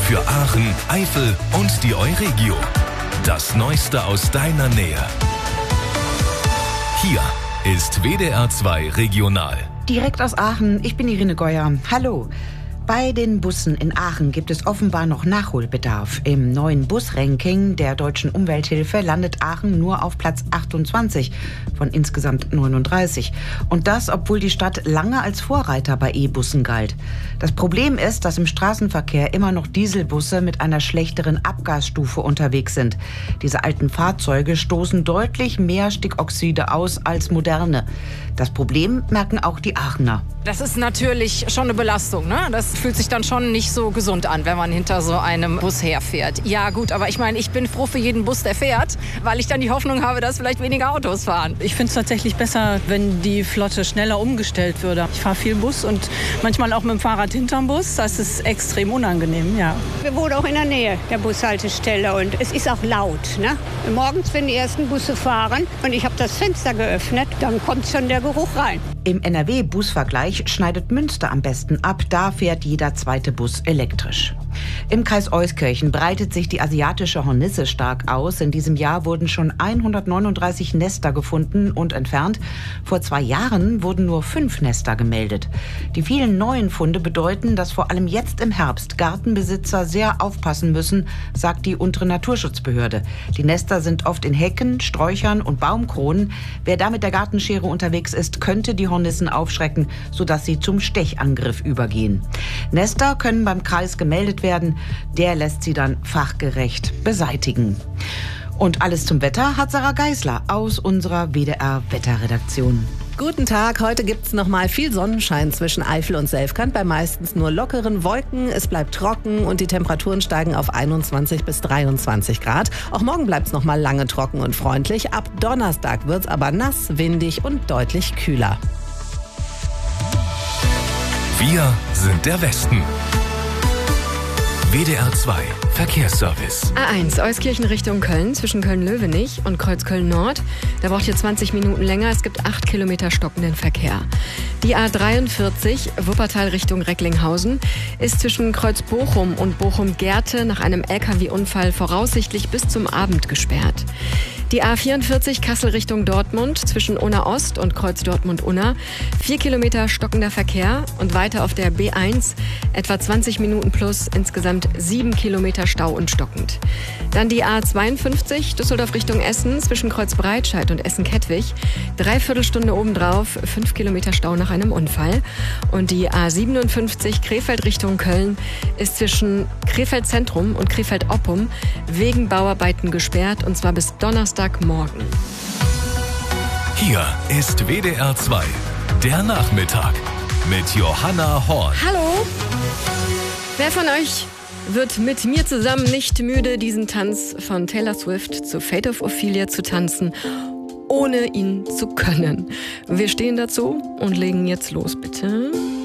für Aachen, Eifel und die Euregio. Das Neueste aus deiner Nähe. Hier ist WDR 2 Regional. Direkt aus Aachen, ich bin Irene Geuer. Hallo. Bei den Bussen in Aachen gibt es offenbar noch Nachholbedarf. Im neuen Busranking der Deutschen Umwelthilfe landet Aachen nur auf Platz 28 von insgesamt 39. Und das, obwohl die Stadt lange als Vorreiter bei E-Bussen galt. Das Problem ist, dass im Straßenverkehr immer noch Dieselbusse mit einer schlechteren Abgasstufe unterwegs sind. Diese alten Fahrzeuge stoßen deutlich mehr Stickoxide aus als moderne. Das Problem merken auch die Aachener. Das ist natürlich schon eine Belastung, ne? Das fühlt sich dann schon nicht so gesund an, wenn man hinter so einem Bus herfährt. Ja gut, aber ich meine, ich bin froh für jeden Bus, der fährt, weil ich dann die Hoffnung habe, dass vielleicht weniger Autos fahren. Ich finde es tatsächlich besser, wenn die Flotte schneller umgestellt würde. Ich fahre viel Bus und manchmal auch mit dem Fahrrad hinterm Bus. Das ist extrem unangenehm, ja. Wir wohnen auch in der Nähe der Bushaltestelle und es ist auch laut, ne? Morgens, wenn die ersten Busse fahren und ich habe das Fenster geöffnet, dann kommt schon der Geruch rein. Im NRW-Busvergleich schneidet Münster am besten ab. Da fährt jeder zweite Bus elektrisch. Im Kreis Euskirchen breitet sich die asiatische Hornisse stark aus. In diesem Jahr wurden schon 139 Nester gefunden und entfernt. Vor 2 Jahren wurden nur 5 Nester gemeldet. Die vielen neuen Funde bedeuten, dass vor allem jetzt im Herbst Gartenbesitzer sehr aufpassen müssen, sagt die untere Naturschutzbehörde. Die Nester sind oft in Hecken, Sträuchern und Baumkronen. Wer da mit der Gartenschere unterwegs ist, könnte die Hornissen aufschrecken, sodass sie zum Stechangriff übergehen. Nester können beim Kreis gemeldet werden. Der lässt sie dann fachgerecht beseitigen. Und alles zum Wetter hat Sarah Geisler aus unserer WDR-Wetterredaktion. Guten Tag, heute gibt's noch mal viel Sonnenschein zwischen Eifel und Selfkant bei meistens nur lockeren Wolken. Es bleibt trocken und die Temperaturen steigen auf 21 bis 23 Grad. Auch morgen bleibt's noch mal lange trocken und freundlich. Ab Donnerstag wird's aber nass, windig und deutlich kühler. Wir sind der Westen. WDR 2 Verkehrsservice. A1 Euskirchen Richtung Köln zwischen Köln-Löwenich und Kreuzköln Nord. Da braucht ihr 20 Minuten länger. Es gibt 8 Kilometer stockenden Verkehr. Die A43 Wuppertal Richtung Recklinghausen ist zwischen Kreuz-Bochum und Bochum-Gerte nach einem LKW-Unfall voraussichtlich bis zum Abend gesperrt. Die A44 Kassel Richtung Dortmund zwischen Unna Ost und Kreuz Dortmund-Unna. 4 Kilometer stockender Verkehr und weiter auf der B1 etwa 20 Minuten plus, insgesamt 7 Kilometer Stau und stockend. Dann die A52 Düsseldorf Richtung Essen zwischen Kreuz Breitscheid und Essen-Kettwig. 3/4 Stunde obendrauf, 5 Kilometer Stau nach einem Unfall. Und die A57 Krefeld Richtung Köln ist zwischen Krefeld Zentrum und Krefeld Oppum wegen Bauarbeiten gesperrt und zwar bis Donnerstagmorgen. Hier ist WDR 2, der Nachmittag mit Johanna Horn. Hallo! Wer von euch wird mit mir zusammen nicht müde, diesen Tanz von Taylor Swift zu Fate of Ophelia zu tanzen, ohne ihn zu können? Wir stehen dazu und legen jetzt los, bitte.